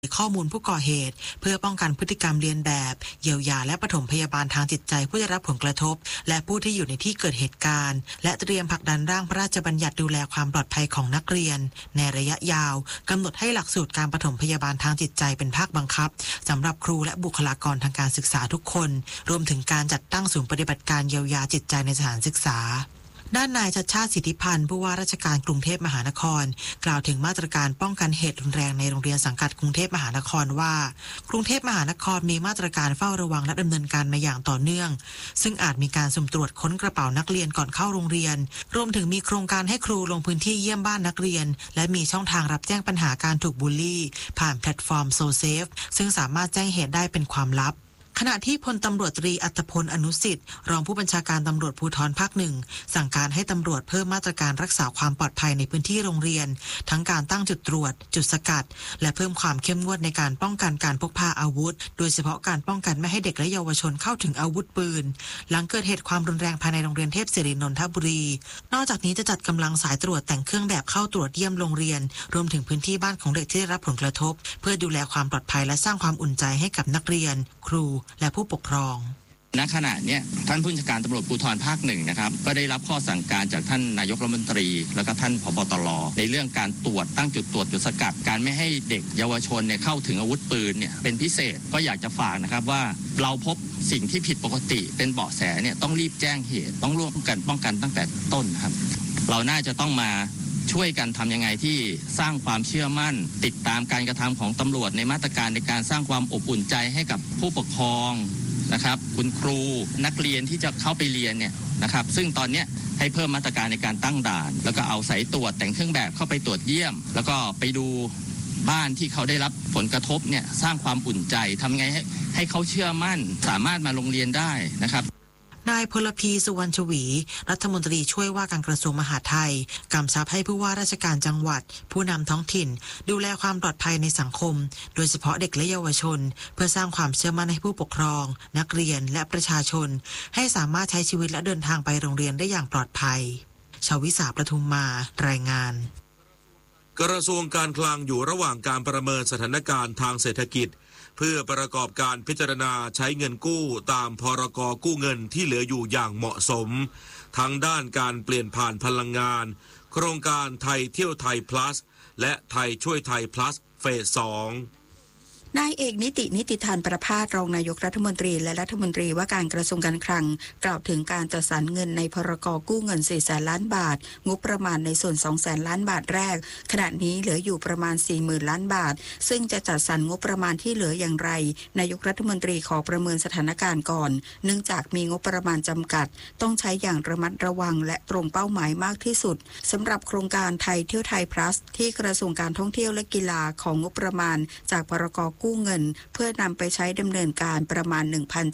ข้อมูลผู้ก่อเหตุเพื่อป้องกันพฤติกรรมเลียนแบบเยียวยาและปฐมพยาบาลทางจิตใจผู้ได้รับผลกระทบและผู้ที่อยู่ในที่เกิดเหตุการณ์และเตรียมผลักดันร่างพระราชบัญญัติดูแลความปลอดภัยของนักเรียนในระยะยาวกำหนดให้หลักสูตรการปฐมพยาบาลทางจิตใจเป็นภาคบังคับสำหรับครูและบุคลากรทางการศึกษาทุกคนรวมถึงการจัดตั้งศูนย์ปฏิบัติการเยียวยาจิตใจในสถานศึกษาด้านนายชัชชาติ สิทธิพันธ์ผู้ว่าราชการกรุงเทพมหานครกล่าวถึงมาตรการป้องกันเหตุรุนแรงในโรงเรียนสังกัดกรุงเทพมหานครว่ากรุงเทพมหานครมีมาตรการเฝ้าระวังและดำเนินการมาอย่างต่อเนื่องซึ่งอาจมีการสุ่มตรวจค้นกระเป๋านักเรียนก่อนเข้าโรงเรียนรวมถึงมีโครงการให้ครูลงพื้นที่เยี่ยมบ้านนักเรียนและมีช่องทางรับแจ้งปัญหาการถูกบูลลี่ผ่านแพลตฟอร์มโซเซฟซึ่งสามารถแจ้งเหตุได้เป็นความลับขณะที่พลตำรวจตรีอัตพลอนุสิทธิ์รองผู้บัญชาการตำรวจภูธรภาคหนึ่งสั่งการให้ตำรวจเพิ่มมาตรการรักษาความปลอดภัยในพื้นที่โรงเรียนทั้งการตั้งจุดตรวจจุดสกัดและเพิ่มความเข้มงวดในการป้องกันการพกพาอาวุธโดยเฉพาะการป้องกันไม่ให้เด็กและเยาวชนเข้าถึงอาวุธปืนหลังเกิดเหตุความรุนแรงภายในโรงเรียนเทพศิรินนทบุรีนอกจากนี้จะจัดกำลังสายตรวจแต่งเครื่องแบบเข้าตรวจเยี่ยมโรงเรียนรวมถึงพื้นที่บ้านของเด็กที่ได้รับผลกระทบเพื่อดูแลความปลอดภัยและสร้างความอุ่นใจให้กับนักเรียนครูและผู้ปกครองณขณะนี้ท่านผู้บัญชาการตำรวจภูธรภาคหนึ่งนะครับก็ได้รับข้อสั่งการจากท่านนายกรัฐมนตรีแล้วก็ท่านผบ.ตร.ในเรื่องการตรวจตั้งจุดตรวจจุดสกัดการไม่ให้เด็กเยาวชนเนี่ยเข้าถึงอาวุธปืนเนี่ยเป็นพิเศษก็อยากจะฝากนะครับว่าเราพบสิ่งที่ผิดปกติเป็นเบาะแสเนี่ยต้องรีบแจ้งเหตุต้องร่วมกันป้องกันตั้งแต่ต้นครับเราน่าจะต้องมาช่วยกันทำยังไงที่สร้างความเชื่อมั่นติดตามการกระทำของตำรวจในมาตรการในการสร้างความอบอุ่นใจให้กับผู้ปกครองนะครับคุณครูนักเรียนที่จะเข้าไปเรียนเนี่ยนะครับซึ่งตอนนี้ให้เพิ่มมาตรการในการตั้งด่านแล้วก็เอาสายตรวจแต่งเครื่องแบบเข้าไปตรวจเยี่ยมแล้วก็ไปดูบ้านที่เขาได้รับผลกระทบเนี่ยสร้างความอุ่นใจทำไงให้เขาเชื่อมั่นสามารถมาโรงเรียนได้นะครับนายพลพีสุวรรณชวีรัฐมนตรีช่วยว่าการกระทรวงมหาดไทยกำชับให้ผู้ว่าราชการจังหวัดผู้นำท้องถิ่นดูแลความปลอดภัยในสังคมโดยเฉพาะเด็กและเยาวชนเพื่อสร้างความเชื่อมั่นให้ผู้ปกครองนักเรียนและประชาชนให้สามารถใช้ชีวิตและเดินทางไปโรงเรียนได้อย่างปลอดภัยชวิสาประทุมมารายงานกระทรวงการคลังอยู่ระหว่างการประเมินสถานการณ์ทางเศรษฐกิจเพื่อประกอบการพิจารณาใช้เงินกู้ตามพรก.กู้เงินที่เหลืออยู่อย่างเหมาะสมทั้งด้านการเปลี่ยนผ่านพลังงานโครงการไทยเที่ยวไทย plus และไทยช่วยไทย plus เฟส 2 นายเอกนิติธานประภาสรองนายกรัฐมนตรีและรัฐมนตรีว่าการกระทรวงการคลังกล่าวถึงการจัดสรรเงินในพรก.กู้เงิน 400,000 ล้านบาทงบประมาณในส่วน 200,000 ล้านบาทแรกขณะนี้เหลืออยู่ประมาณ 40,000 ล้านบาทซึ่งจะจัดสรรงบประมาณที่เหลืออย่างไรนายกรัฐมนตรีขอประเมินสถานการณ์ก่อนเนื่องจากมีงบประมาณจำกัดต้องใช้อย่างระมัดระวังและตรงเป้าหมายมากที่สุดสำหรับโครงการไทยเที่ยวไทย plus ที่กระทรวงการท่องเที่ยวและกีฬาของงบประมาณจากพรก.กู้เงินเพื่อนำไปใช้ดำเนินการประมาณ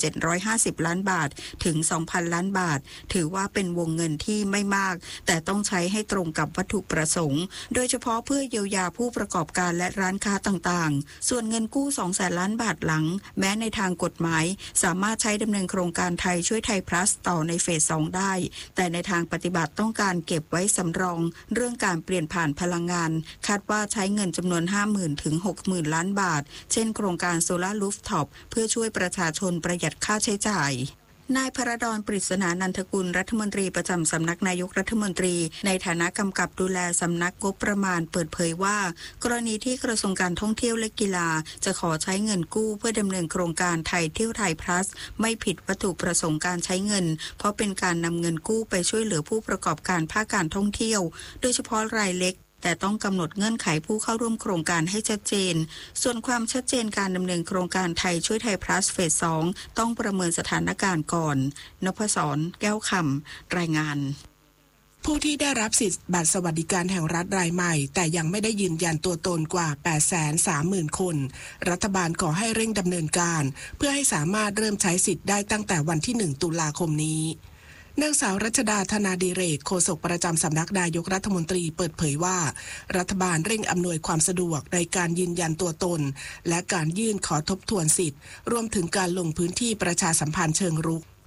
1,750 ล้านบาทถึง 2,000 ล้านบาทถือว่าเป็นวงเงินที่ไม่มากแต่ต้องใช้ให้ตรงกับวัตถุประสงค์โดยเฉพาะเพื่อเยียวยาผู้ประกอบการและร้านค้าต่างๆส่วนเงินกู้ 200,000 ล้านบาทหลังแม้ในทางกฎหมายสามารถใช้ดำเนินโครงการไทยช่วยไทย plus ต่อในเฟส 2 ได้แต่ในทางปฏิบัติต้องการเก็บไว้สำรองเรื่องการเปลี่ยนผ่านพลังงานคาดว่าใช้เงินจำนวน 50,000 ถึง 60,000 ล้านบาทเช่นโครงการโซล่ารูฟท็อปเพื่อช่วยประชาชนประหยัดค่าใช้จ่ายนายพระดอนปริศนานันทกุลรัฐมนตรีประจำสำนักนายกรัฐมนตรีในฐานะกำกับดูแลสำนักงบประมาณเปิดเผยว่ากรณีที่กระทรวงการท่องเที่ยวและกีฬาจะขอใช้เงินกู้เพื่อดำเนินโครงการไทยเที่ยวไทย plus ไม่ผิดวัตถุประสงค์การใช้เงินเพราะเป็นการนำเงินกู้ไปช่วยเหลือผู้ประกอบการภาคการท่องเที่ยวโดยเฉพาะรายเล็กแต่ต้องกำหนดเงื่อนไขผู้เข้าร่วมโครงการให้ชัดเจนส่วนความชัดเจนการดำเนินโครงการไทยช่วยไทย plus เฟส 2ต้องประเมินสถานการณ์ก่อนนพศรแก้วคำรายงานผู้ที่ได้รับสิทธิบัตรสวัสดิการแห่งรัฐรายใหม่แต่ยังไม่ได้ยืนยันตัวตนกว่า 830,000 คนรัฐบาลขอให้เร่งดำเนินการเพื่อให้สามารถเริ่มใช้สิทธิ์ได้ตั้งแต่วันที่ 1 ตุลาคมนี้นางสาวรัชดาธนาดิเรกโฆษกประจำสำนักนายกรัฐมนตรีเปิดเผยว่ารัฐบาลเร่งอำนวยความสะดวกในการยืนยันตัวตนและการยื่นขอทบทวนสิทธิ์รวมถึงการลงพื้นที่ประชาสัมพันธ์เชิงรุก เ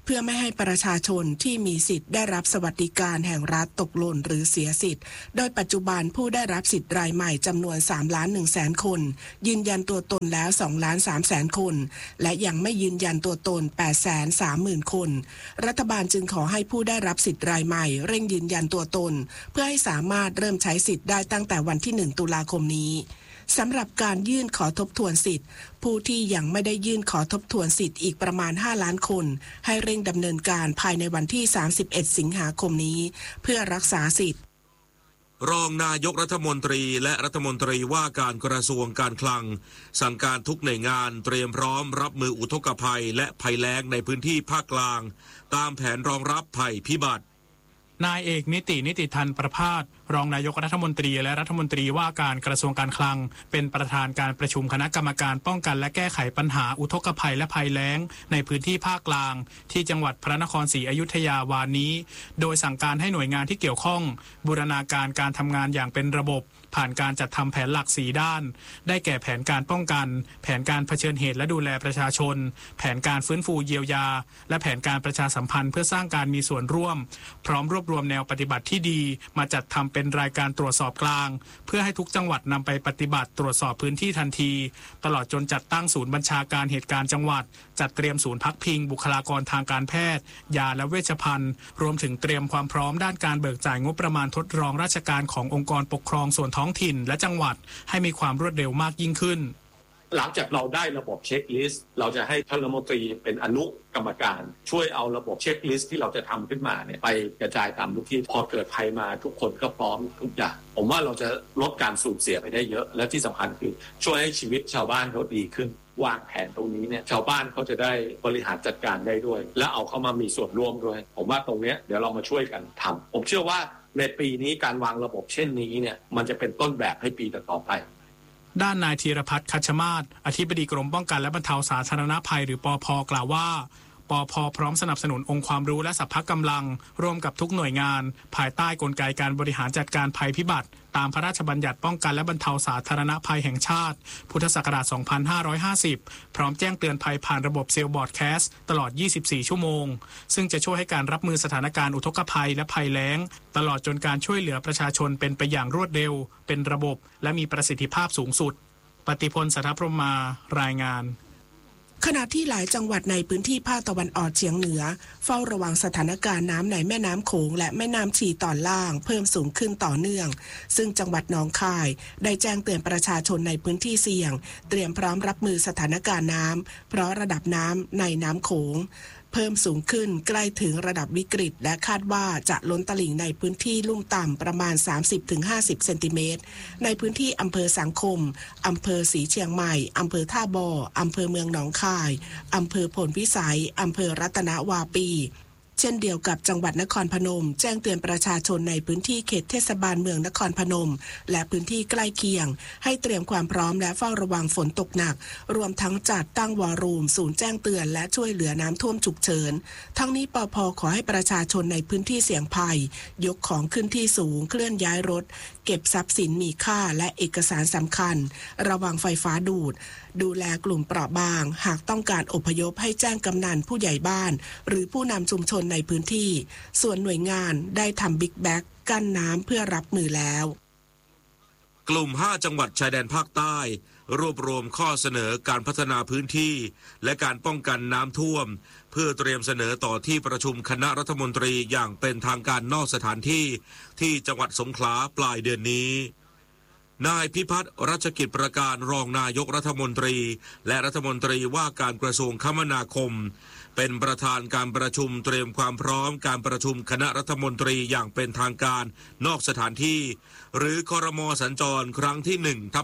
พื่อไม่ให้ประชาชนที่มีสิทธิ์ได้รับสวัสดิการแห่งรัฐตกหล่นหรือเสียสิทธิ์โดยปัจจุบันผู้ได้รับสิทธิ์รายใหม่จำนวน 3,100,000 คนยืนยันตัวตนแล้ว 2,300,000 คนและยังไม่ยืนยันตัวตน 830,000 คนรัฐบาลจึงขอให้ผู้ได้รับสิทธิ์รายใหม่เร่งยืนยันตัวตนเพื่อให้สามารถเริ่มใช้สิทธิ์ได้ตั้งแต่วันที่ 1 ตุลาคมนี้สำหรับการยื่นขอทบทวนสิทธิ์ผู้ที่ยังไม่ได้ยื่นขอทบทวนสิทธิ์อีกประมาณ 5 ล้านคนให้เร่งดำเนินการภายในวันที่ 31 สิงหาคมนี้เพื่อรักษาสิทธิ์รองนายกรัฐมนตรีและรัฐมนตรีว่าการกระทรวงการคลังสั่งการทุกหน่วยงานเตรียมพร้อมรับมืออุทกภัยและภัยแล้งในพื้นที่ภาคกลางตามแผนรองรับภัยพิบัตินายเอกนิติธันประภาสรองนายกรัฐมนตรีและรัฐมนตรีว่าการกระทรวงการคลังเป็นประธานการประชุมคณะกรรมการป้องกันและแก้ไขปัญหาอุทกภัยและภัยแล้งในพื้นที่ภาคกลางที่จังหวัดพระนครศรีอยุธยาวานนี้โดยสั่งการให้หน่วยงานที่เกี่ยวข้องบูรณาการการทำงานอย่างเป็นระบบผ่านการจัดทำแผนหลัก4ด้านได้แก่แผนการป้องกันแผนการเผชิญเหตุและดูแลประชาชนแผนการฟื้นฟูเยียวยาและแผนการประชาสัมพันธ์เพื่อสร้างการมีส่วนร่วมพร้อมรวบรวมแนวปฏิบัติที่ดีมาจัดทำเป็นรายการตรวจสอบกลางเพื่อให้ทุกจังหวัดนำไปปฏิบัติตรวจสอบพื้นที่ทันทีตลอดจนจัดตั้งศูนย์บัญชาการเหตุการณ์จังหวัดจัดเตรียมศูนย์พักพิงบุคลากรทางการแพทย์ยาและเวชภัณฑ์รวมถึงเตรียมความพร้อมด้านการเบิกจ่ายงบประมาณทดลองราชการขององค์กรปกครองส่วนท้องถิ่นและจังหวัดให้มีความรวดเร็วมากยิ่งขึ้นหลังจากเราได้ระบบเช็คลิสต์เราจะให้ท่านรัฐมนตรีเป็นอนุกรรมการช่วยเอาระบบเช็คลิสต์ที่เราจะทำขึ้นมาเนี่ยไปกระจายตามทุกที่พอเกิดภัยมาทุกคนก็พร้อมทุกอย่างผมว่าเราจะลดการสูญเสียไปได้เยอะและที่สำคัญคือช่วยให้ชีวิตชาวบ้านเขาดีขึ้นวางแผนตรงนี้เนี่ยชาวบ้านเขาจะได้บริหารจัดการได้ด้วยและเอาเข้ามามีส่วนร่วมด้วยผมว่าตรงนี้เดี๋ยวเรามาช่วยกันทำผมเชื่อว่าในปีนี้การวางระบบเช่นนี้เนี่ยมันจะเป็นต้นแบบให้ปีต่อไปด้านนายธีรพัฒน์คัชมาศอธิบดีกรมป้องกันและบรรเทาสาธารณภัยหรือปภ.กล่าวว่าปภ.พร้อมสนับสนุนองค์ความรู้และสรรพกำลังร่วมกับทุกหน่วยงานภายใต้กลไกการบริหารจัดการภัยพิบัติตามพระราชบัญญัติป้องกันและบรรเทาสาธารณภัยแห่งชาติพุทธศักราช 2550 พร้อมแจ้งเตือนภัยผ่านระบบเซลล์บอร์ดแคสต์ตลอด 24 ชั่วโมงซึ่งจะช่วยให้การรับมือสถานการณ์อุทกภัยและภัยแล้งตลอดจนการช่วยเหลือประชาชนเป็นไปอย่างรวดเร็วเป็นระบบและมีประสิทธิภาพสูงสุดปฏิพล สัทธพรหมารายงานขณะที่หลายจังหวัดในพื้นที่ภาคตะวันออกเฉียงเหนือเฝ้าระวังสถานการณ์น้ำในแม่น้ำโขงและแม่น้ำฉีตอนล่างเพิ่มสูงขึ้นต่อเนื่องซึ่งจังหวัดหนองคายได้แจ้งเตือนประชาชนในพื้นที่เสี่ยงเตรียมพร้อมรับมือสถานการณ์น้ำเพราะระดับน้ำในน้ำโขงเพิ่มสูงขึ้นใกล้ถึงระดับวิกฤตและคาดว่าจะล้นตลิ่งในพื้นที่ลุ่มต่ำประมาณ 30-50 เซนติเมตรในพื้นที่อำเภอสังคมอำเภอศรีเชียงใหม่อำเภอท่าบ่ออำเภอเมืองหนองคายอำเภอพลพิสัยอำเภอรัตนวาปีเช่นเดียวกับจังหวัดนครพนมแจ้งเตือนประชาชนในพื้นที่เขตเทศบาลเมืองนครพนมและพื้นที่ใกล้เคียงให้เตรียมความพร้อมและเฝ้าระวังฝนตกหนักรวมทั้งจัดตั้งวอรูมศูนย์แจ้งเตือนและช่วยเหลือน้ำท่วมฉุกเฉินทั้งนี้ปภ.ขอให้ประชาชนในพื้นที่เสี่ยงภัยยกของขึ้นที่สูงเคลื่อนย้ายรถเก็บทรัพย์สินมีค่าและเอกสารสำคัญระวังไฟฟ้าดูแลกลุ่มเปราะบางหากต้องการอพยพให้แจ้งกำนันผู้ใหญ่บ้านหรือผู้นำชุมชนในพื้นที่ส่วนหน่วยงานได้ทำบิ๊กแบ็กกั้นน้ำเพื่อรับมือแล้วกลุ่ม5จังหวัดชายแดนภาคใต้รวบรวมข้อเสนอการพัฒนาพื้นที่และการป้องกันน้ำท่วมเพื่อเตรียมเสนอต่อที่ประชุมคณะรัฐมนตรีอย่างเป็นทางการนอกสถานที่ที่จังหวัดสงขลาปลายเดือนนี้นายพิพัฒน์รัชกิจประการรองนายกรัฐมนตรีและรัฐมนตรีว่าการกระทรวงคมนาคมเป็นประธานการประชุมเตรียมความพร้อมการประชุมคณะรัฐมนตรีอย่างเป็นทางการนอกสถานที่หรือครม.สัญจรครั้งที่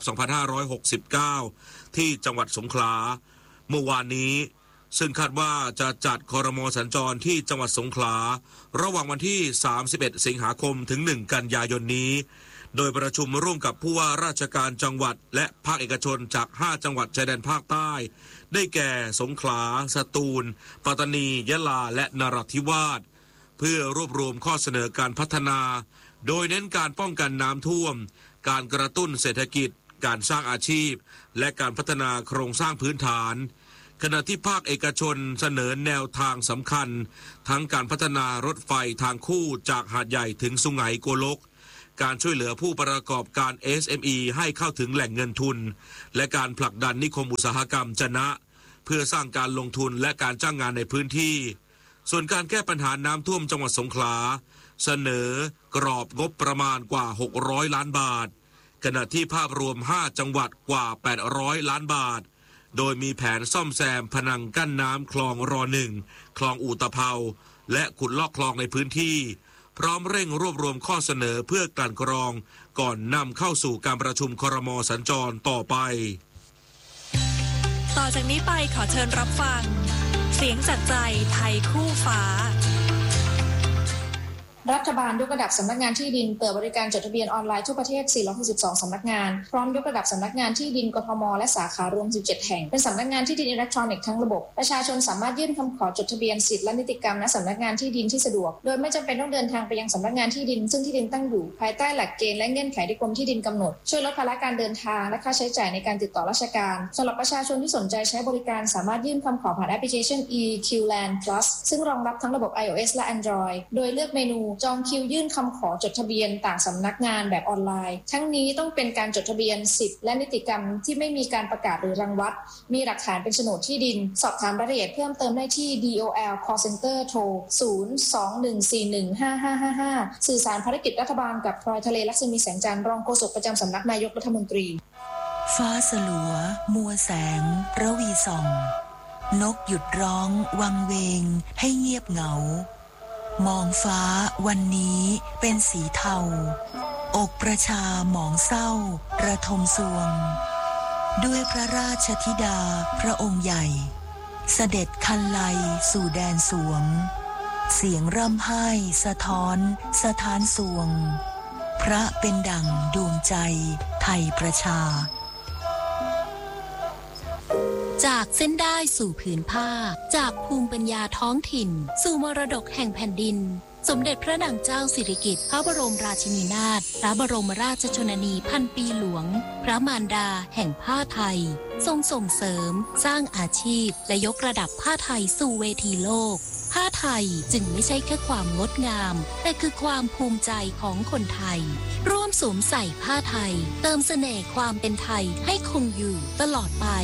1/2569 ที่จังหวัดสงขลาเมื่อวานนี้ซึ่งคาดว่าจะจัดครม.สัญจรที่จังหวัดสงขลาระหว่างวันที่ 31 สิงหาคมถึง 1 กันยายนนี้โดยประชุมร่วมกับผู้ว่าราชการจังหวัดและภาคเอกชนจาก5จังหวัดชายแดนภาคใต้ได้แก่สงขลาสตูลปัตตานียะลาและนราธิวาสเพื่อรวบรวมข้อเสนอการพัฒนาโดยเน้นการป้องกันน้ำท่วมการกระตุ้นเศรษฐกิจการสร้างอาชีพและการพัฒนาโครงสร้างพื้นฐานขณะที่ภาคเอกชนเสนอแนวทางสำคัญทั้งการพัฒนารถไฟทางคู่จากหาดใหญ่ถึงสุไหงโกลกการช่วยเหลือผู้ประกอบการ SME ให้เข้าถึงแหล่งเงินทุนและการผลักดันนิคมอุตสาหกรรมจะนะเพื่อสร้างการลงทุนและการจ้างงานในพื้นที่ส่วนการแก้ปัญหาน้ำท่วมจังหวัดสงขลาเสนอกรอบงบประมาณกว่า600ล้านบาทขณะที่ภาพรวม5จังหวัดกว่า800ล้านบาทโดยมีแผนซ่อมแซมผนังกั้นน้ำคลองร.1 คลองอู่ตะเภาและขุดลอกคลองในพื้นที่พร้อมเร่งรวบรวมข้อเสนอเพื่อกลั่นกรองก่อนนำเข้าสู่การประชุมครม.สัญจรต่อไปต่อจากนี้ไปขอเชิญรับฟังเสียงจากใจไทยคู่ฟ้ารัฐบาลยกระดับสำนักงานที่ดินเปิดบริการจดทะเบียนออนไลน์ทั่วประเทศ462สำนักงานพร้อมยกระดับสำนักงานที่ดินกทมและสาขารวม17แห่งเป็นสำนักงานที่ดินอิเล็กทรอนิกส์ทั้งระบบประชาชนสามารถยื่นคำขอจดทะเบียนสิทธิและนิติกรรมณสำนักงานที่ดินที่สะดวกโดยไม่จำเป็นต้องเดินทางไปยังสำนักงานที่ดินซึ่งที่ดินตั้งอยู่ภายใต้หลักเกณฑ์และเงื่อนไขที่กรมที่ดินกำหนดช่วยลดภาระการเดินทางและค่าใช้จ่ายในการติดต่อราชการสำหรับประชาชนที่สนใจใช้บริการสามารถยื่นคำขอผ่านแอปพลิเคชัน eQland Plus ซึ่งรองรับทั้งระบบ iOS และ Android โดยเลือกเมนูจองคิวยื่นคำขอจดทะเบียนต่างสำนักงานแบบออนไลน์ทั้งนี้ต้องเป็นการจดทะเบียนสิทธิและนิติกรรมที่ไม่มีการประกาศหรือรังวัดมีหลักฐานเป็นโฉนดที่ดินสอบถามรายละเอียดเพิ่มเติมได้ที่ DOL Call Center โทร 021415555 สื่อสารภารกิจรัฐบาลกับพลอยทะเลลักษมีแสงจันทร์รองโฆษกประจำสำนักนายกรัฐมนตรีฟ้าสลัวมัวแสงระวีส่องนกหยุดร้องวังเวงให้เงียบเหงามองฟ้าวันนี้เป็นสีเทาอกประชาหมองเศร้าระทมสวงด้วยพระราชธิดาพระองค์ใหญ่เสด็จคันไลสู่แดนสวงเสียงร่ำไห้สะท้อนสถานสวงพระเป็นดั่งดวงใจไทยประชาจากเส้นได้สู่ผืนผ้าจากภูมิปัญญาท้องถิ่นสู่มรดกแห่งแผ่นดินสมเด็จพระนางเจ้าสิริกิติ์พระบรมราชินีนาถพระบรมราชชนนีพันปีหลวงพระมารดาแห่งผ้าไทยทรงส่งเสริมสร้างอาชีพและยกระดับผ้าไทยสู่เวทีโลกผ้าไทยจึงไม่ใช่แค่ความงดงามแต่คือความภูมิใจของคนไทยร่วมสวมใส่ผ้าไทยเติมเสน่ห์ความเป็นไทยให้คงอยู่ตลอดไป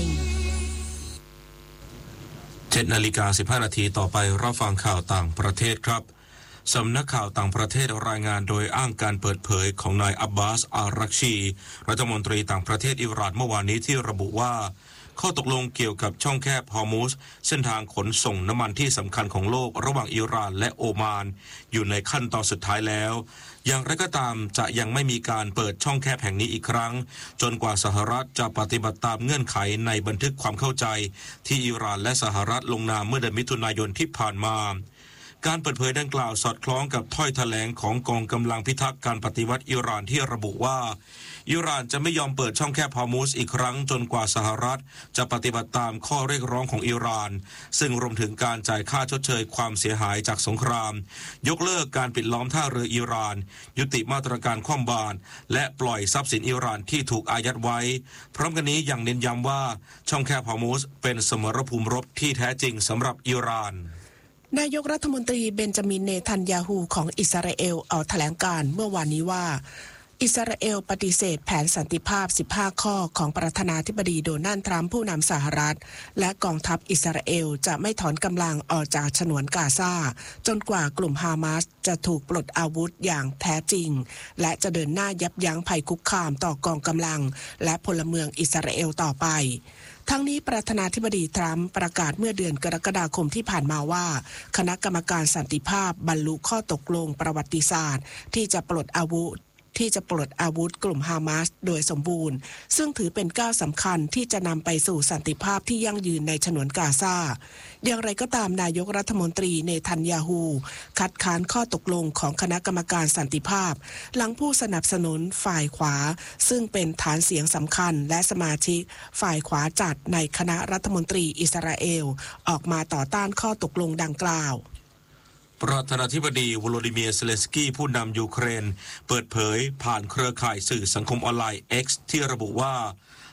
7:15 นาทีต่อไปรับฟังข่าวต่างประเทศครับสำนักข่าวต่างประเทศรายงานโดยอ้างการเปิดเผยของนายอับบาสอารักชีรัฐมนตรีต่างประเทศอิหร่านเมื่อวานนี้ที่ระบุว่าข้อตกลงเกี่ยวกับช่องแคบฮอร์มุซเส้นทางขนส่งน้ำมันที่สำคัญของโลกระหว่างอิหร่านและโอมานอยู่ในขั้นตอนสุดท้ายแล้วอย่างไรก็ตามจะยังไม่มีการเปิดช่องแคบแห่งนี้อีกครั้งจนกว่าสหรัฐจะปฏิบัติตามเงื่อนไขในบันทึกความเข้าใจที่อิหร่านและสหรัฐลงนามเมื่อเดือนมิถุนายนที่ผ่านมาการเปิดเผยดังกล่าวสอดคล้องกับถ้อยแถลงของกองกำลังพิทักษ์การปฏิวัติอิหร่านที่ระบุว่าอิหร่านจะไม่ยอมเปิดช่องแคบฮอร์มุซอีกครั้งจนกว่าสหรัฐจะปฏิบัติตามข้อเรียกร้องของอิหร่านซึ่งรวมถึงการจ่ายค่าชดเชยความเสียหายจากสงครามยกเลิกการปิดล้อมท่าเรืออิหร่านยุติมาตรการคว่ำบาตรและปล่อยทรัพย์สินอิหร่านที่ถูกอายัดไว้พร้อมกันนี้ยังเน้นย้ำว่าช่องแคบฮอร์มุซเป็นสมรภูมิรบที่แท้จริงสำหรับอิหร่านนายกรัฐมนตรีเบนจามินเนทันยาฮูของอิสราเอลออกแถลงการเมื่อวานนี้ว่าอิสราเอลปฏิเสธแผนสันติภาพ15ข้อของประธานาธิบดีโดนัลด์ทรัมป์ผู้นำสหรัฐและกองทัพอิสราเอลจะไม่ถอนกำลังออกจากฉนวนกาซาจนกว่ากลุ่มฮามาสจะถูกปลดอาวุธอย่างแท้จริงและจะเดินหน้ายับยั้งภัยคุกคามต่อกองกำลังและพลเมืองอิสราเอลต่อไปทั้งนี้ประธานาธิบดีทรัมป์ประกาศเมื่อเดือนกรกฎาคมที่ผ่านมาว่าคณะกรรมการสันติภาพบรรลุข้อตกลงประวัติศาสตร์ที่จะปลดอาวุธกลุ่มฮามาสโดยสมบูรณ์ซึ่งถือเป็นก้าวสำคัญที่จะนำไปสู่สันติภาพที่ยั่งยืนในฉนวนกาซาอย่างไรก็ตามนายกรัฐมนตรีเนทันยาฮูคัดค้านข้อตกลงของคณะกรรมการสันติภาพหลังผู้สนับสนุนฝ่ายขวาซึ่งเป็นฐานเสียงสำคัญและสมาชิกฝ่ายขวาจัดในคณะรัฐมนตรีอิสราเอลออกมาต่อต้านข้อตกลงดังกล่าวประธานาธิบดีวโลดิเมียร์เซเลนสกี้ผู้นำยูเครนเปิดเผยผ่านเครือข่ายสื่อสังคมออนไลน์ X ที่ระบุว่า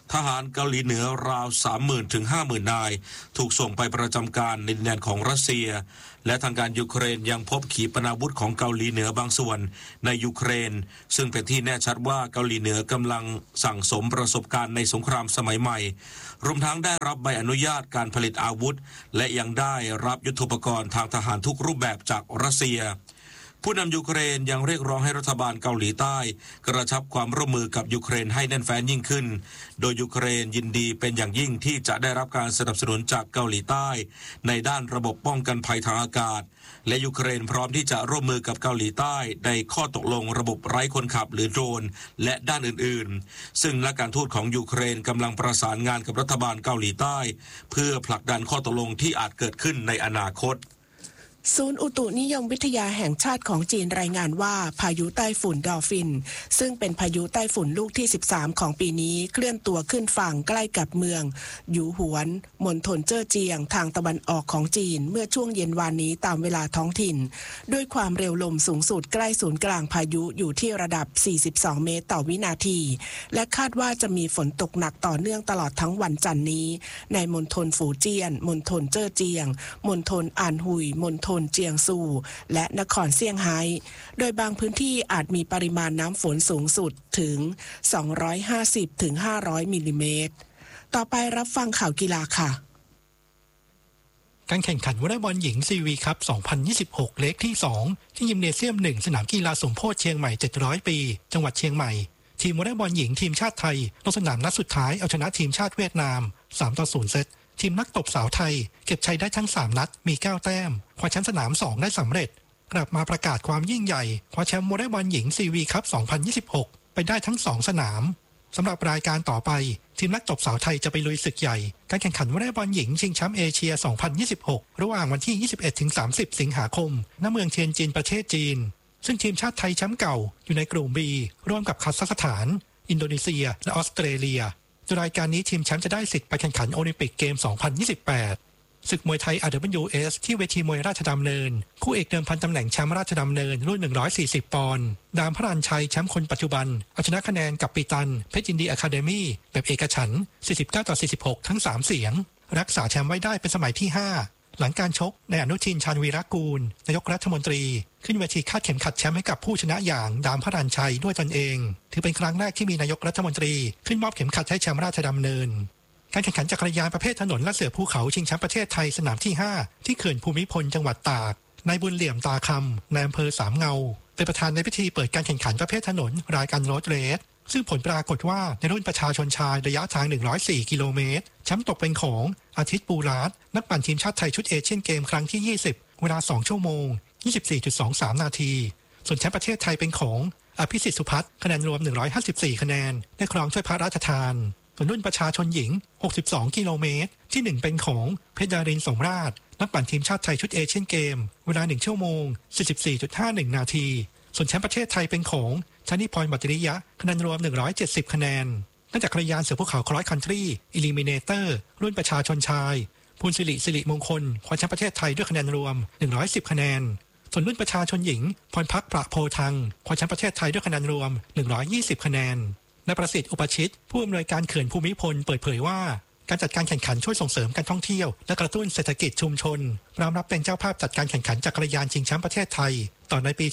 ทหารเกาหลีเหนือราว 30,000 ถึง 50,000 นายถูกส่งไปประจำการในดินแดนของรัสเซียและทางการยูเครนยังพบขีปนาวุธของเกาหลีเหนือบางส่วนในยูเครนซึ่งเป็นที่แน่ชัดว่าเกาหลีเหนือกำลังสั่งสมประสบการณ์ในสงครามสมัยใหม่รวมทั้งได้รับใบอนุญาตการผลิตอาวุธและยังได้รับยุทโธปกรณ์ทางทหารทุกรูปแบบจากรัสเซียผู้นำยูเครนยังเรียกร้องให้รัฐบาลเกาหลีใต้กระชับความร่วมมือกับยูเครนให้แน่นแฟ้นยิ่งขึ้นโดยยูเครนยินดีเป็นอย่างยิ่งที่จะได้รับการสนับสนุนจากเกาหลีใต้ในด้านระบบป้องกันภัยทางอากาศและยูเครนพร้อมที่จะร่วมมือกับเกาหลีใต้ในข้อตกลงระบบไร้คนขับหรือโดรนและด้านอื่นๆซึ่งนักการทูตของยูเครนกำลังประสานงานกับรัฐบาลเกาหลีใต้เพื่อผลักดันข้อตกลงที่อาจเกิดขึ้นในอนาคตศูนย์อุตุนิยมวิทยาแห่งชาติของจีนรายงานว่าพายุใต้ฝุ่นดอลฟินซึ่งเป็นพายุใต้ฝุ่นลูกที่13ของปีนี้เคลื่อนตัวขึ้นฝั่งใกล้กับเมืองหยูหวนมณฑลเจ้อเจียงทางตะวันออกของจีนเมื่อช่วงเย็นวานนี้ตามเวลาท้องถิ่นด้วยความเร็วลมสูงสุดใกล้ศูนย์กลางพายุอยู่ที่ระดับ42เมตรต่อวินาทีและคาดว่าจะมีฝนตกหนักต่อเนื่องตลอดทั้งวันจันทร์นี้ในมณฑลฝูเจี้ยนมณฑลเจ้อเจียงมณฑลอ่านหุยมณฑลเจียงซูและนครเซี่ยงไฮ้โดยบางพื้นที่อาจมีปริมาณน้ำฝนสูงสุดถึง250 ถึง 500 มิลลิเมตรต่อไปรับฟังข่าวกีฬาค่ะการแข่งขันวอลเลย์บอลหญิงซีวีคัพ 2026 เล็กที่ 2 ที่ยิมเนเซียม 1 สนามกีฬาสมโพธิเชียงใหม่ 700 ปี จังหวัดเชียงใหม่ทีมวอลเลย์บอลหญิงทีมชาติไทยลงสนามนัดสุดท้ายเอาชนะทีมชาติเวียดนาม 3-0 เซตทีมนักตบสาวไทยเก็บชัยได้ทั้ง3นัดมี9แต้มคว้าแชมป์สนาม 2 ได้สำเร็จกลับมาประกาศความยิ่งใหญ่คว้าแชมป์วอลเลย์บอลหญิงซีวีคัพ 2026 ไปได้ทั้ง2สนามสำหรับรายการต่อไปทีมนักตบสาวไทยจะไปลุยศึกใหญ่การแข่งขันวอลเลย์บอลหญิงชิงแชมป์เอเชีย 2026 ระหว่างวันที่ 21-30 สิงหาคมณเมืองเทียนจินประเทศจีนซึ่งทีมชาติไทยแชมป์เก่าอยู่ในกลุ่ม B ร่วมกับคาซัคสถานอินโดนีเซียและออสเตรเลียรายการนี้ทีมแชมป์จะได้สิทธิ์ไปแข่งขันโอลิมปิกเกม 2028 ศึกมวยไทย RWS ที่เวทีมวยราชดำเนินคู่เอกเดิมพันตำแหน่งแชมป์ราชดำเนินรุ่น 140 ปอนด์ดามพระรัญชัยแชมป์คนปัจจุบันเอาชนะคะแนนกับปีตันเพชรยินดีอะคาเดมี่แบบเอกฉันท์ 49-46 ทั้ง 3 เสียงรักษาแชมป์ไว้ได้เป็นสมัยที่ 5หลังการชกในอนุทินชาญวีรกูลนายกรัฐมนตรีขึ้นเวทีคาดเข็มขัดแชมป์ให้กับผู้ชนะอย่างดามพระรัญชัยด้วยตนเองถือเป็นครั้งแรกที่มีนายกรัฐมนตรีขึ้นมอบเข็มขัดให้แชมป์ราชดำเนินการแข่งขันจักรยานประเภทถนนและเสือภูเขาชิงแชมป์ประเทศไทยสนามที่ 5 ที่เขื่อนภูมิพลจังหวัดตากนายบุญเหลี่ยมตาคำในอำเภอสามเงาเป็นประธานในพิธีเปิดการแข่งขันประเภทถนนรายการโรดเรสซึ่งผลปรากฏว่าในรุ่นประชาชนชายระยะทาง104กิโลเมตรแชมป์ตกเป็นของอาทิตย์ปูราดนักปั่นทีมชาติไทยชุดเอเชียนเกมครั้งที่20เวลา2ชั่วโมง 24.23 นาทีส่วนแชมป์ประเทศไทยเป็นของอภิสิทธิ์สุพัฒน์คะแนนรวม154คะแนนได้ครองถ้วยพระราชทานส่วนรุ่นประชาชนหญิง62กิโลเมตรที่1เป็นของเพชรดารินสมราชนักปั่นทีมชาติไทยชุดเอเชียนเกมเวลา1ชั่วโมง 44.51 นาทีส่วนแชมป์ประเทศไทยเป็นของชนิพร บัตริยะคะแนนรวม170คะแนนนอกจากจักรยานเสือภูเขาครอสคันทรีอิลิมิเนเตอร์รุ่นประชาชนชายภูลสิริมงคลคว้าแชมป์ประเทศไทยด้วยคะแนนรวม110คะแนนส่วนรุ่นประชาชนหญิงพรพักประโพทังคว้าแชมป์ประเทศไทยด้วยคะแนนรวม120คะแนนนายประสิทธิ์อุปชิตผู้อำนวยการเขื่อนภูมิพลเปิดเผยว่าการจัดการแข่งขันช่วยส่งเสริมการท่องเที่ยวและกระตุ้นเศรษฐกิจชุมชนพร้อมรับเป็นเจ้าภาพจัดการแข่งขันจักรยานชิงแชมป์ประเทศไทยต่อในปี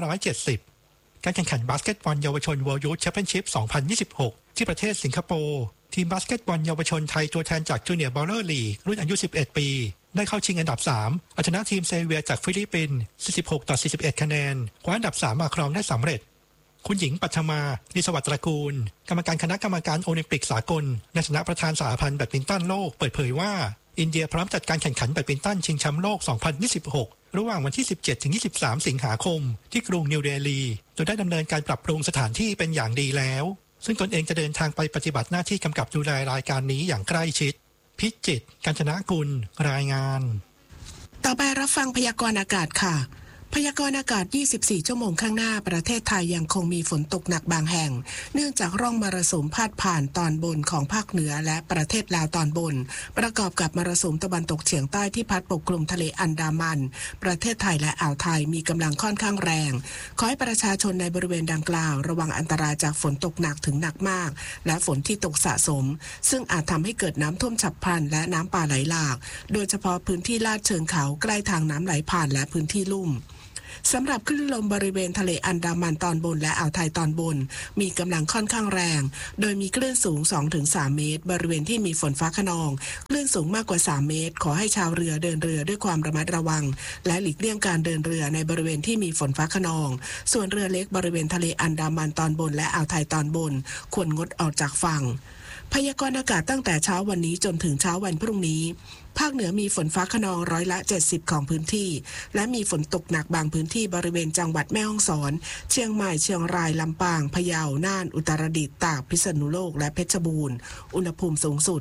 2570 การแข่งขันบาสเกตบอลเยาวชน World Youth Championship 2026 ที่ประเทศสิงคโปร์ทีมบาสเกตบอลเยาวชนไทยตัวแทนจากจูเนียร์บอลเลอร์ลีกรุ่นอายุ11ปีได้เข้าชิงอันดับ3เอาชนะทีมเซเวียจากฟิลิปปินส์46-41คะแนนคว้าอันดับ3มาครองได้สำเร็จคุณหญิงปัทมานิสวัสดิ์ตระกูลกรรมการคณะกรรมการโอลิมปิกสากลในฐานะประธานสหพันธ์แบดมินตันโลกเปิดเผยว่าอินเดียพร้อมจัดการแข่งขันแบดมินตันชิงแชมป์โลก 2026 ระหว่างวันที่ 17-23 สิงหาคมที่กรุงนิวเดลีโดยได้ดำเนินการปรับปรุงสถานที่เป็นอย่างดีแล้วซึ่งตนเองจะเดินทางไปปฏิบัติหน้าที่กำกับดูแลรายการนี้อย่างใกล้ชิดพิจิตร กาญจนกุลรายงานต่อไปรับฟังพยากรณ์อากาศค่ะพพยากรณ์อากาศ 24 ชั่วโมงข้างหน้าประเทศไทยยังคงมีฝนตกหนักบางแห่งเนื่องจากร่องมรสุมพาดผ่านตอนบนของภาคเหนือและประเทศลาวตอนบนประกอบกับมรสุมตะวันตกเฉียงใต้ที่พัดปกคลุมทะเลอันดามันประเทศไทยและอ่าวไทยมีกำลังค่อนข้างแรงขอให้ประชาชนในบริเวณดังกล่าวระวังอันตรายจากฝนตกหนักถึงหนักมากและฝนที่ตกสะสมซึ่งอาจทำให้เกิดน้ำท่วมฉับพลันและน้ำป่าไหลหลากโดยเฉพาะพื้นที่ลาดเชิงเขาใกล้ทางน้ำไหลผ่านและพื้นที่ลุ่มสำหรับคลื่นลมบริเวณทะเลอันดามันตอนบนและอ่าวไทยตอนบนมีกำลังค่อนข้างแรงโดยมีคลื่นสูง 2-3 เมตรบริเวณที่มีฝนฟ้าคะนองคลื่นสูงมากกว่า3 เมตรขอให้ชาวเรือเดินเรือด้วยความระมัดระวังและหลีกเลี่ยงการเดินเรือในบริเวณที่มีฝนฟ้าคะนองส่วนเรือเล็กบริเวณทะเลอันดามันตอนบนและอ่าวไทยตอนบนควรงดออกจากฝั่งพยากรณ์อากาศตั้งแต่เช้าวันนี้จนถึงเช้าวันพรุ่งนี้ภาคเหนือมีฝนฟ้าคะนอง70%ของพื้นที่และมีฝนตกหนักบางพื้นที่บริเวณจังหวัดแม่ฮ่องสอนเชียงใหม่เชียงรายลำปางพะเยาน่านอุตรดิตถ์ตากพิษณุโลกและเพชรบูรณ์อุณหภูมิสูงสุด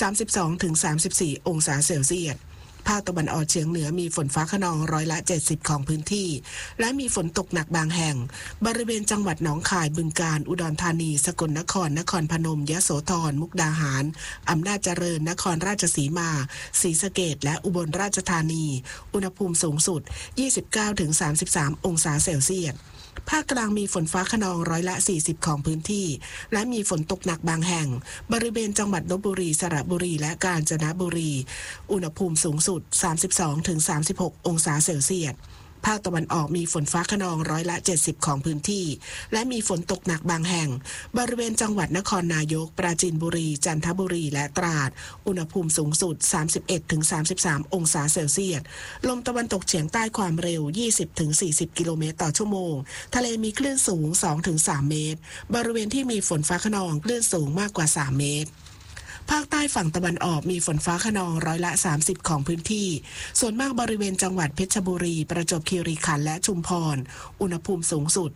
32-34 องศาเซลเซียสภาคตะวันออกเฉียงเหนือมีฝนฟ้าคะนอง70%ของพื้นที่และมีฝนตกหนักบางแห่งบริเวณจังหวัดหนองคายบึงกาฬอุดรธานีสกลนครนครพนมยโสธรมุกดาหารอำนาจเจริญนครราชสีมาศรีสะเกษและอุบลราชธานีอุณหภูมิสูงสุด 29-33 องศาเซลเซียสภาคกลางมีฝนฟ้าคะนอง40%ของพื้นที่และมีฝนตกหนักบางแห่งบริเวณจังหวัดลพบุรีสระบุรีและกาญจนบุรีอุณหภูมิสูงสุด 32-36 องศาเซลเซียสภาคตะวันออกมีฝนฟ้าคะนอง70%ของพื้นที่และมีฝนตกหนักบางแห่งบริเวณจังหวัดนครนายกปราจีนบุรีจันทบุรีและตราดอุณหภูมิสูงสุด 31-33 องศาเซลเซียสลมตะวันตกเฉียงใต้ความเร็ว 20-40 กิโลเมตรต่อชั่วโมงทะเลมีคลื่นสูง 2-3 เมตรบริเวณที่มีฝนฟ้าคะนองคลื่นสูงมากกว่า3 เมตรภาคใต้ฝั่งตะวันออกมีฝนฟ้าคะนอง30%ของพื้นที่ส่วนมากบริเวณจังหวัดเพชรบุรีประจวบคีรีขันธ์และชุมพรอุณหภูมิสูงสุด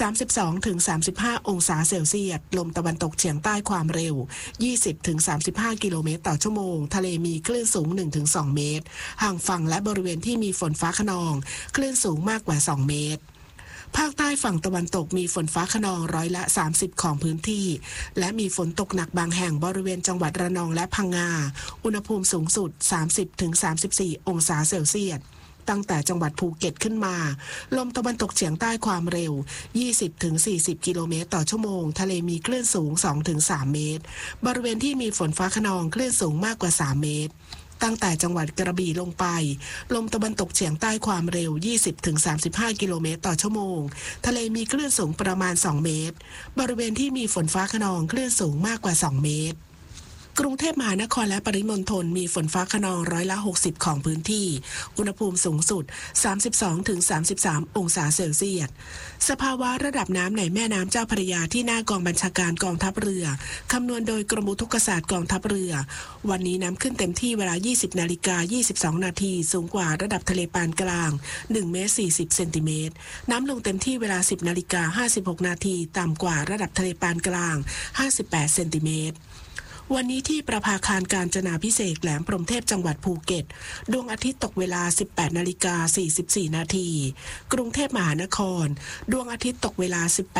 32-35 องศาเซลเซียสลมตะวันตกเฉียงใต้ความเร็ว 20-35 กิโลเมตรต่อชั่วโมงทะเลมีคลื่นสูง 1-2 เมตรห่างฝั่งและบริเวณที่มีฝนฟ้าคะนองคลื่นสูงมากกว่า2 เมตรภาคใต้ฝั่งตะวันตกมีฝนฟ้าคะนอง30%ของพื้นที่และมีฝนตกหนักบางแห่งบริเวณจังหวัดระนองและพังงาอุณหภูมิสูงสุด 30-34 องศาเซลเซียสตั้งแต่จังหวัดภูเก็ตขึ้นมาลมตะวันตกเฉียงใต้ความเร็ว 20-40 กิโลเมตรต่อชั่วโมงทะเลมีคลื่นสูง 2-3 เมตรบริเวณที่มีฝนฟ้าคะนองคลื่นสูงมากกว่า3 เมตรตั้งแต่จังหวัดกระบี่ลงไปลมตะวันตกเฉียงใต้ความเร็ว 20-35 กิโลเมตรต่อชั่วโมงทะเลมีคลื่นสูงประมาณ2 เมตรบริเวณที่มีฝนฟ้าคะนองคลื่นสูงมากกว่า2 เมตรกรุงเทพมหานครและปริมณฑลมีฝนฟ้าคะนอง60%ของพื้นที่อุณหภูมิสูงสุด 32-33 องศาเซลเซียสสภาวะระดับน้ำในแม่น้ำเจ้าพระยาที่หน้ากองบัญชาการกองทัพเรือคำนวณโดยกรมอุทกศาสตร์กองทัพเรือวันนี้น้ำขึ้นเต็มที่เวลา 20:22 นาทีสูงกว่าระดับทะเลปานกลาง1 เมตร 40 เซนติเมตรน้ำลงเต็มที่เวลา 10:56 นาทีต่ำกว่าระดับทะเลปานกลาง58 เซนติเมตรวันนี้ที่ประภาคารกาญจนาภิเษกแหลมพรหมเทพจังหวัดภูเก็ตดวงอาทิตย์ตกเวลา 18:44 นาทีกรุงเทพมหานครดวงอาทิตย์ตกเวลา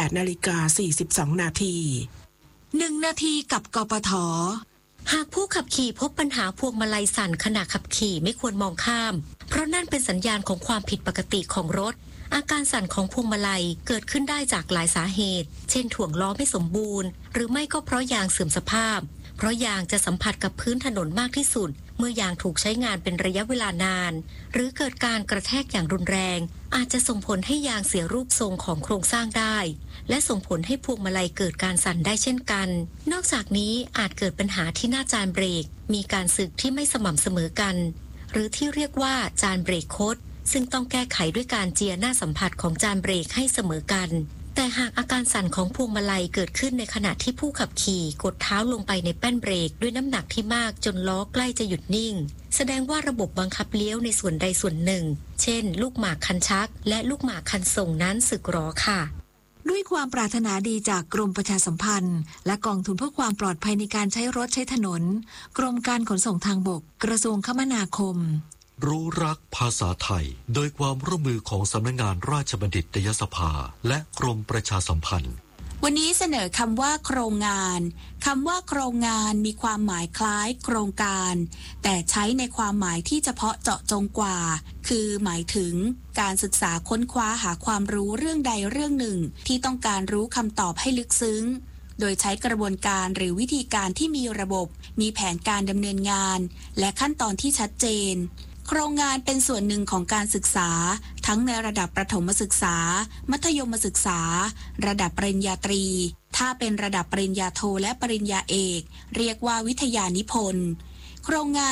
18:42 นาที 1 นาทีกับกปท.หากผู้ขับขี่พบปัญหาพวงมาลัยสั่นขณะขับขี่ไม่ควรมองข้ามเพราะนั่นเป็นสัญญาณของความผิดปกติของรถอาการสั่นของพวงมาลัยเกิดขึ้นได้จากหลายสาเหตุเช่นถ่วงล้อไม่สมบูรณ์หรือไม่ก็เพราะยางเสื่อมสภาพเพราะยางจะสัมผัสกับพื้นถนนมากที่สุดเมื่อยางถูกใช้งานเป็นระยะเวลานานหรือเกิดการกระแทกอย่างรุนแรงอาจจะส่งผลให้ยางเสียรูปทรงของโครงสร้างได้และส่งผลให้พวงมาลัยเกิดการสั่นได้เช่นกันนอกจากนี้อาจเกิดปัญหาที่หน้าจานเบรกมีการสึกที่ไม่สม่ำเสมอกันหรือที่เรียกว่าจานเบรกคดซึ่งต้องแก้ไขด้วยการเจียหน้าสัมผัสของจานเบรกให้เสมอกันแต่หากอาการสั่นของพวงมาลัยเกิดขึ้นในขณะที่ผู้ขับขี่กดเท้าลงไปในแป้นเบรกด้วยน้ำหนักที่มากจนล้อใกล้จะหยุดนิ่งแสดงว่าระบบบังคับเลี้ยวในส่วนใดส่วนหนึ่งเช่นลูกหมากคันชักและลูกหมากคันส่งนั้นสึกหรอค่ะด้วยความปรารถนาดีจากกรมประชาสัมพันธ์และกองทุนเพื่อความปลอดภัยในการใช้รถใช้ถนนกรมการขนส่งทางบกกระทรวงคมนาคมรู้รักภาษาไทยโดยความร่วมมือของสำนักงานราชบัณฑิตยสภาและกรมประชาสัมพันธ์วันนี้เสนอคำว่าโครงงานคำว่าโครงงานมีความหมายคล้ายโครงการแต่ใช้ในความหมายที่เฉพาะเจาะจงกว่าคือหมายถึงการศึกษาค้นคว้าหาความรู้เรื่องใดเรื่องหนึ่งที่ต้องการรู้คำตอบให้ลึกซึ้งโดยใช้กระบวนการหรือวิธีการที่มีระบบมีแผนการดำเนินงานและขั้นตอนที่ชัดเจนโครงงานเป็นส่วนหนึ่งของการศึกษาทั้งในระดับประถมศึกษามัธยมศึกษาระดับปริญญาตรีถ้าเป็นระดับปริญญาโทและปริญญาเอกเรียกว่าวิทยานิพนธ์โครงงาน